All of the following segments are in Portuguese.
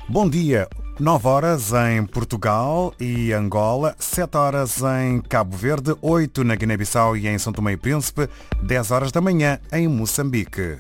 Bom dia, 9 horas em Portugal e Angola, 7 horas em Cabo Verde, 8 na Guiné-Bissau e em São Tomé e Príncipe, 10 horas da manhã em Moçambique.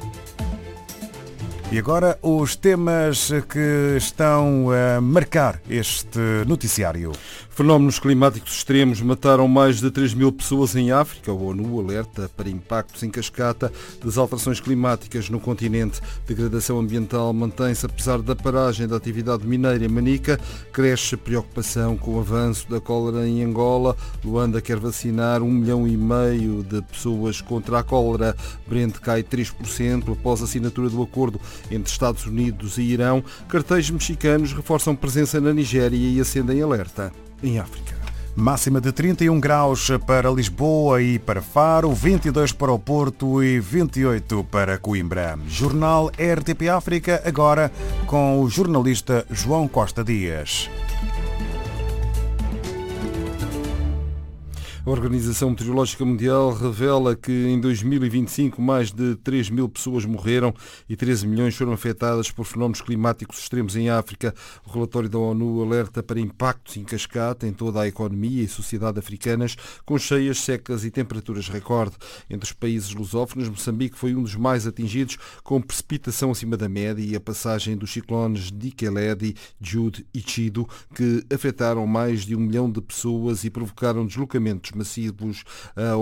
E agora os temas que estão a marcar este noticiário. Fenómenos climáticos extremos mataram mais de 3 mil pessoas em África. A ONU alerta para impactos em cascata das alterações climáticas no continente. Degradação ambiental mantém-se apesar da paragem da atividade mineira em Manica. Cresce a preocupação com o avanço da cólera em Angola. Luanda quer vacinar 1,5 milhão de pessoas contra a cólera. Brent cai 3% após a assinatura do acordo entre Estados Unidos e Irão. Cartéis mexicanos reforçam presença na Nigéria e acendem alerta em África. Máxima de 31 graus para Lisboa e para Faro, 22 para o Porto e 28 para Coimbra. Jornal RTP África, agora com o jornalista João Costa Dias. A Organização Meteorológica Mundial revela que em 2025 mais de 3 mil pessoas morreram e 13 milhões foram afetadas por fenómenos climáticos extremos em África. O relatório da ONU alerta para impactos em cascata em toda a economia e sociedade africanas, com cheias, secas e temperaturas recorde. Entre os países lusófonos, Moçambique foi um dos mais atingidos, com precipitação acima da média e a passagem dos ciclones Dikeledi, Jude e Chido, que afetaram mais de 1 milhão de pessoas e provocaram deslocamentos massivos. A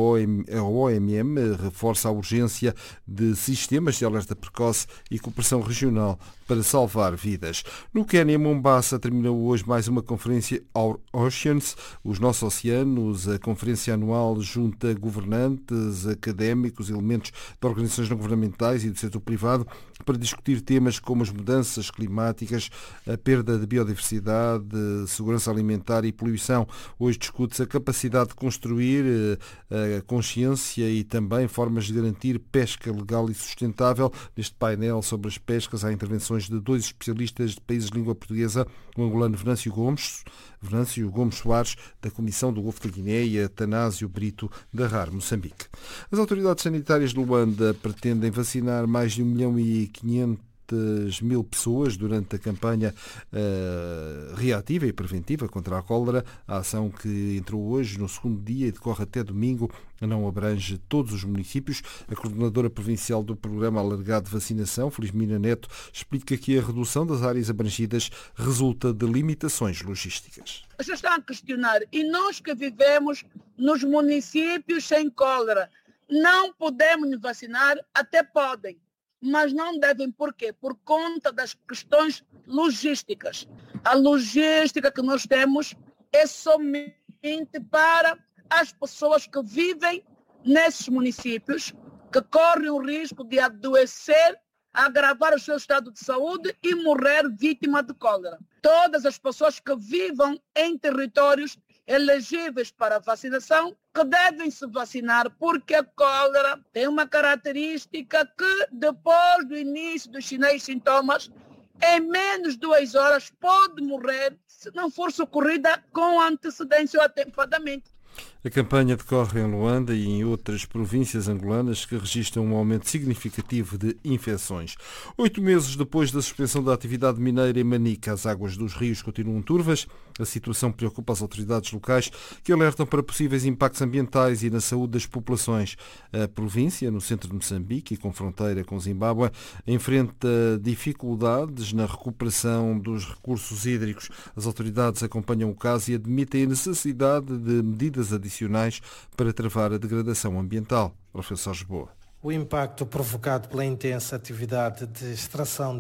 OMM reforça a urgência de sistemas de alerta precoce e cooperação regional para salvar vidas. No Quênia, Mombasa, terminou hoje mais uma conferência Our Oceans, os nossos oceanos. A conferência anual junta governantes, académicos, elementos de organizações não governamentais e do setor privado para discutir temas como as mudanças climáticas, a perda de biodiversidade, segurança alimentar e poluição. Hoje discute-se a capacidade de construir a consciência e também formas de garantir pesca legal e sustentável. Neste painel sobre as pescas há intervenções de dois especialistas de países de língua portuguesa, o angolano Venâncio Gomes Soares, da Comissão do Golfo da Guiné, e Atanásio Brito, da RAR Moçambique. As autoridades sanitárias de Luanda pretendem vacinar mais de 1,5 milhão pessoas durante a campanha reativa e preventiva contra a cólera. A ação, que entrou hoje no segundo dia e decorre até domingo, não abrange todos os municípios. A coordenadora provincial do Programa Alargado de Vacinação, Felizmina Neto, explica que a redução das áreas abrangidas resulta de limitações logísticas. As pessoas estão a questionar, e nós que vivemos nos municípios sem cólera, não podemos nos vacinar? Até podem, mas não devem. Por quê? Por conta das questões logísticas. A logística que nós temos é somente para as pessoas que vivem nesses municípios, que correm o risco de adoecer, agravar o seu estado de saúde e morrer vítima de cólera. Todas as pessoas que vivam em territórios elegíveis para vacinação, que devem se vacinar, porque a cólera tem uma característica que, depois do início dos sinais e sintomas, em menos de 2 horas pode morrer se não for socorrida com antecedência ou atempadamente. A campanha decorre em Luanda e em outras províncias angolanas que registram um aumento significativo de infecções. 8 meses depois da suspensão da atividade mineira em Manica, as águas dos rios continuam turvas. A situação preocupa as autoridades locais, que alertam para possíveis impactos ambientais e na saúde das populações. A província, no centro de Moçambique e com fronteira com Zimbábue, enfrenta dificuldades na recuperação dos recursos hídricos. As autoridades acompanham o caso e admitem a necessidade de medidas adicionais para travar a degradação ambiental. Professor Lisboa. O impacto provocado pela intensa atividade de extração